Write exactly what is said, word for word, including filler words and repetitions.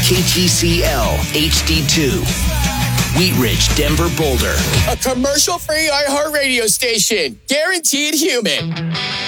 K T C L H D two. Wheat Ridge, Denver, Boulder. A commercial-free iHeartRadio station. Guaranteed human.